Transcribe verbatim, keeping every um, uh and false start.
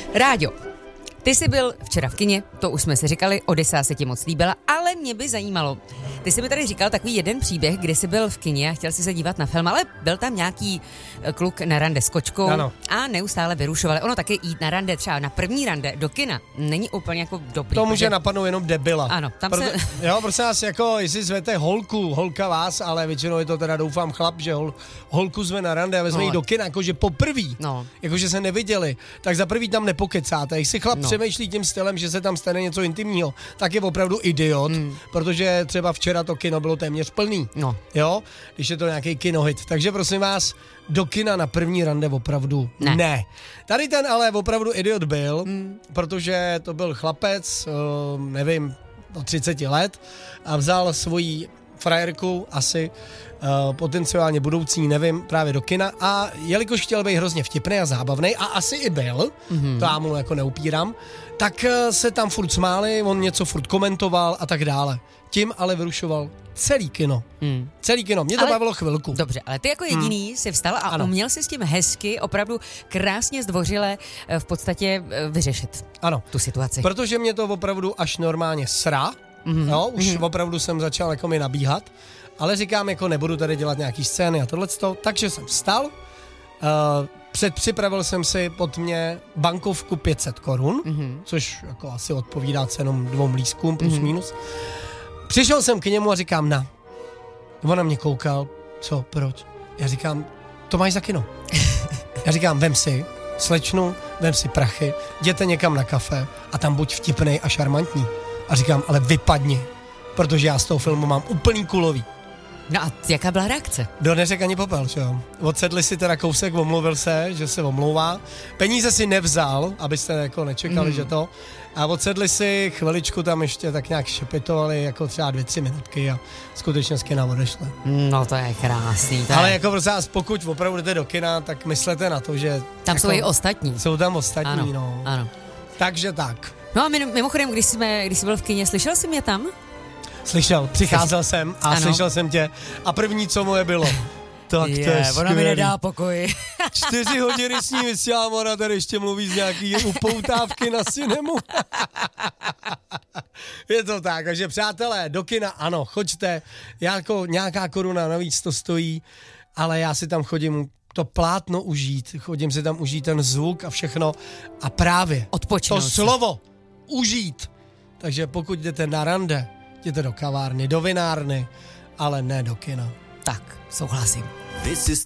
Ráďo, ty jsi byl včera v kině, to už jsme si říkali, Odyssea se ti moc líbila, ale mě by zajímalo, ty jsi mi tady říkal takový jeden příběh, kdy jsi byl v kině a chtěl si se dívat na film, ale byl tam nějaký kluk na rande s kočkou ano. A neustále vyrušovali. Ono taky jít na rande, třeba na první rande do kina, není úplně jako dobrý. To může protože... napadnout jenom debila. Ano, tam Proto, se... Jo, prosím vás, jako jestli zvete holku, holka vás, ale většinou je to teda doufám chlap, že hol, holku zve na rande a vezme jí no. do kina, jakože poprvý, no. jakože se neviděli, tak za prvý tam nepokecáte. Jestli chlap no. přemýšlí tím stylem, že se tam stane něco intimního, tak je opravdu idiot, mm. protože třeba včera to kino bylo téměř plný, no. jo, když je to nějaký kinohit. Takže prosím vás, do kina na první rande opravdu ne. ne. Tady ten ale opravdu idiot byl, mm. protože to byl chlapec, uh, nevím, do třicet let a vzal svoji frajerku, asi uh, potenciálně budoucí, nevím, právě do kina a jelikož chtěl být hrozně vtipný a zábavný a asi i byl, mm-hmm. to já mu jako neupírám, tak uh, se tam furt smáli, on něco furt komentoval a tak dále. Tím ale vyrušoval celý kino. Hmm. Celý kino. Mě to ale, bavilo chvilku. Dobře, ale ty jako jediný hmm. si vstal a ano. uměl si s tím hezky, opravdu krásně zdvořile v podstatě vyřešit ano. tu situaci. Protože mě to opravdu až normálně sra. Mm-hmm. Jo, už mm-hmm. opravdu jsem začal jako mi nabíhat. Ale říkám, jako nebudu tady dělat nějaký scény a tohleto. Takže jsem vstal. Uh, předpřipravil jsem si pod mě bankovku pět set korun, mm-hmm. což jako asi odpovídá cenům dvou lístkům plus mm-hmm. minus. Přišel jsem k němu a říkám, na. On na mě koukal, co, proč? Já říkám, to máš za kino. Já říkám, vem si slečnu, vem si prachy, jděte někam na kafe a tam buď vtipnej a šarmantní. A říkám, ale vypadni, protože já z toho filmu mám úplný kulový. No a jaká byla reakce? Do neřek ani popel, že jo. Odsedli si teda kousek, omluvil se, že se omlouvá. Peníze si nevzal, abyste jako nečekali, mm. že to. A odsedli si, chviličku tam ještě tak nějak šepitovali, jako třeba dvě, tři minutky a skutečně z kina odešli. No to je krásný. To Ale je... jako prostě vás, pokud opravdu jdete do kina, tak myslete na to, že... Tam jako, jsou i ostatní. Jsou tam ostatní, ano, no. Ano. Takže tak. No a mimochodem, když jsi, když jsi byl v kině, slyšel jsi mě tam? Slyšel, přicházel Slyš... jsem a ano. slyšel jsem tě a první, co moje bylo. Tak je, to je ona mi nedá pokoj. Čtyři hodiny s ní vysílám, ona tady ještě mluví z nějaký upoutávky na cinemu. Je to tak, takže přátelé, do kina ano, choďte, jako nějaká koruna navíc to stojí, ale já si tam chodím to plátno užít, chodím si tam užít ten zvuk a všechno a právě odpočinout to si. slovo užít. Takže pokud jdete na rande, jděte do kavárny, do vinárny, ale ne do kina. Tak, souhlasím. This is